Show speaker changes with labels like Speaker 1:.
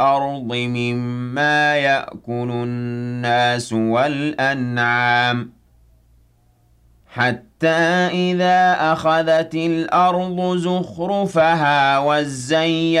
Speaker 1: الْأَرْضِ مِمَّا يَأْكُلُ النَّاسُ وَالْأَنْعَامُ حَتَّى إِذَا أَخَذَتِ الْأَرْضُ زُخْرُفَهَا وَازَّيَّنَتْ